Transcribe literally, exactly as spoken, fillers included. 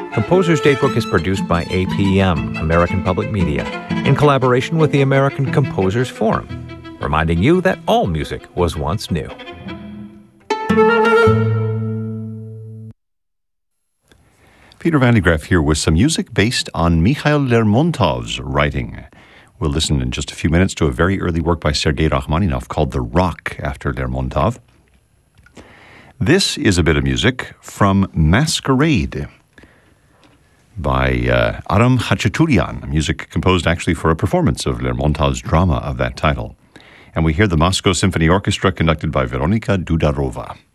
Composer's Datebook is produced by A P M, American Public Media, in collaboration with the American Composers Forum, reminding you that all music was once new. Peter Van de Graaff here with some music based on Mikhail Lermontov's writing. We'll listen in just a few minutes to a very early work by Sergei Rachmaninoff called The Rock, after Lermontov. This is a bit of music from Masquerade by uh, Aram Khachaturian, music composed actually for a performance of Lermontov's drama of that title. And we hear the Moscow Symphony Orchestra conducted by Veronika Dudarova.